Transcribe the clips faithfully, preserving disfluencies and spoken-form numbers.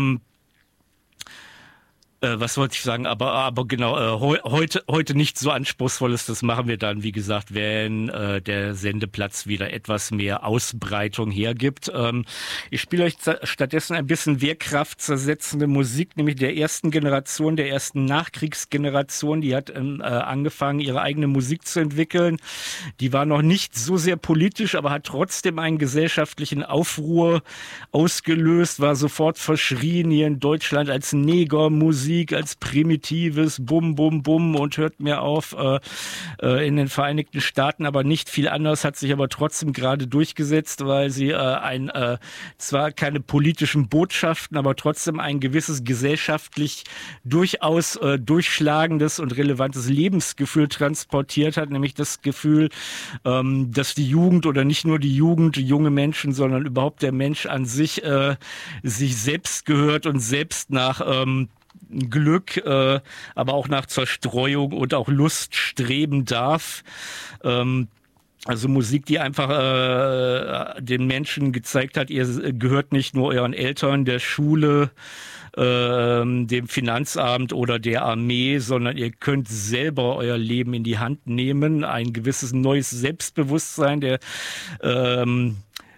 Äh, was wollte ich sagen? Aber, aber genau, äh, heu, heute, heute nicht so anspruchsvolles. Das machen wir dann, wie gesagt, wenn äh, der Sendeplatz wieder etwas mehr Ausbreitung hergibt. Ähm, ich spiele euch stattdessen ein bisschen wehrkraftzersetzende Musik, nämlich der ersten Generation, der ersten Nachkriegsgeneration. Die hat ähm, äh, angefangen, ihre eigene Musik zu entwickeln. Die war noch nicht so sehr politisch, aber hat trotzdem einen gesellschaftlichen Aufruhr ausgelöst, war sofort verschrien hier in Deutschland als Negermusik, als primitives Bum, Bum, Bum und hört mir auf. Äh, äh, in den Vereinigten Staaten aber nicht viel anders, hat sich aber trotzdem gerade durchgesetzt, weil sie äh, ein äh, zwar keine politischen Botschaften, aber trotzdem ein gewisses gesellschaftlich durchaus äh, durchschlagendes und relevantes Lebensgefühl transportiert hat, nämlich das Gefühl, ähm, dass die Jugend oder nicht nur die Jugend, die junge Menschen, sondern überhaupt der Mensch an sich äh, sich selbst gehört und selbst nach ähm, Glück, äh, aber auch nach Zerstreuung und auch Lust streben darf. Ähm, also Musik, die einfach äh, den Menschen gezeigt hat, ihr gehört nicht nur euren Eltern, der Schule, ähm, dem Finanzamt oder der Armee, sondern ihr könnt selber euer Leben in die Hand nehmen. Ein gewisses neues Selbstbewusstsein, der ähm,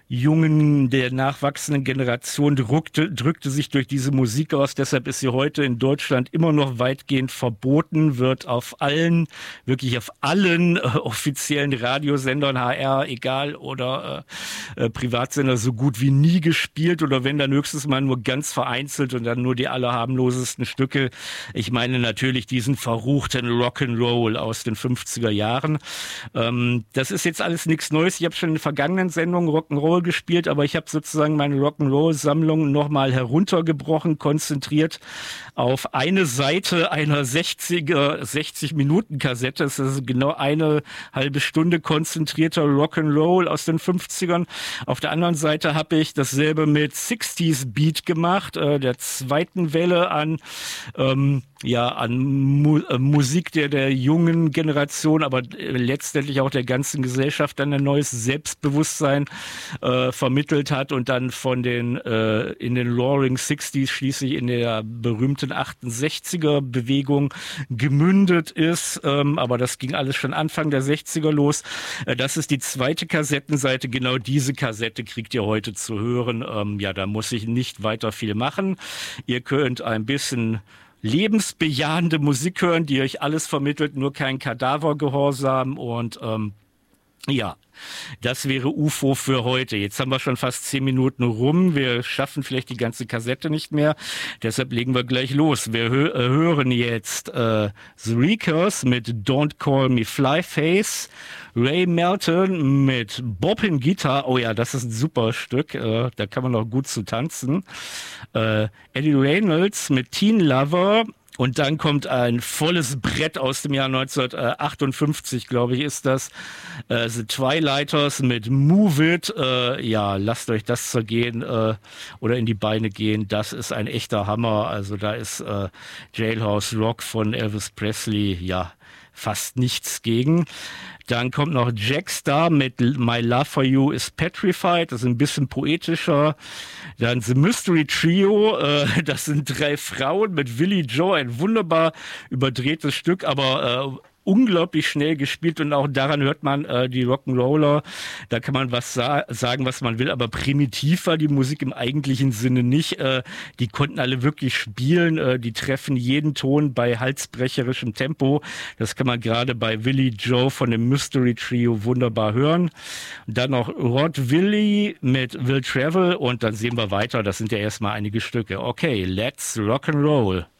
Jungen der nachwachsenden Generation drückte, drückte sich durch diese Musik aus. Deshalb ist sie heute in Deutschland immer noch weitgehend verboten, wird auf allen, wirklich auf allen äh, offiziellen Radiosendern, H R, egal, oder äh, äh, Privatsender so gut wie nie gespielt oder wenn dann höchstens mal nur ganz vereinzelt und dann nur die allerharmlosesten Stücke. Ich meine natürlich diesen verruchten Rock'n'Roll aus den fünfziger Jahren. Ähm, das ist jetzt alles nichts Neues. Ich habe schon in den vergangenen Sendungen Rock'n'Roll gespielt, aber ich habe sozusagen meine Rock'n'Roll-Sammlung nochmal heruntergebrochen, konzentriert auf eine Seite einer sechziger, sechzig-Minuten-Kassette. Das ist genau eine halbe Stunde konzentrierter Rock'n'Roll aus den fünfzigern. Auf der anderen Seite habe ich dasselbe mit sechziger Beat gemacht, äh, der zweiten Welle an ähm, ja an Mu äh, Musik der der jungen Generation, aber äh, letztendlich auch der ganzen Gesellschaft dann ein neues Selbstbewusstsein äh, vermittelt hat und dann von den äh, in den Roaring Sixties schließlich in der berühmten achtundsechziger Bewegung gemündet ist. Ähm, aber das ging alles schon Anfang der sechziger los. Äh, das ist die zweite Kassettenseite. Genau diese Kassette kriegt ihr heute zu hören. Ähm, ja, da muss ich nicht weiter viel machen. Ihr könnt ein bisschen lebensbejahende Musik hören, die euch alles vermittelt, nur kein Kadavergehorsam und ähm, ja, das wäre U F O für heute. Jetzt haben wir schon fast zehn Minuten rum. Wir schaffen vielleicht die ganze Kassette nicht mehr. Deshalb legen wir gleich los. Wir hö äh, hören jetzt äh, The Reekers mit Don't Call Me Flyface, Ray Melton mit Boppin' Guitar. Oh ja, das ist ein super Stück. Äh, da kann man auch gut zu tanzen. Äh, Eddie Reynolds mit Teen Lover. Und dann kommt ein volles Brett aus dem Jahr neunzehnhundertachtundfünfzig, glaube ich, ist das. Äh, The Twilighters mit Move It. Äh, ja, lasst euch das zergehen äh, oder in die Beine gehen. Das ist ein echter Hammer. Also da ist äh, Jailhouse Rock von Elvis Presley, ja, fast nichts gegen. Dann kommt noch Jackstar mit My Love for You is Petrified. Das ist ein bisschen poetischer. Dann The Mystery Trio. Äh, das sind drei Frauen mit Willie Joe. Ein wunderbar überdrehtes Stück, aber äh, unglaublich schnell gespielt und auch daran hört man äh, die Rock'n'Roller, da kann man was sa sagen, was man will, aber primitiv war die Musik im eigentlichen Sinne nicht. Äh, die konnten alle wirklich spielen, äh, die treffen jeden Ton bei halsbrecherischem Tempo. Das kann man gerade bei Willie Joe von dem Mystery Trio wunderbar hören. Und dann noch Rod Willie mit Will Travel und dann sehen wir weiter. Das sind ja erstmal einige Stücke. Okay, let's Rock'n'Roll.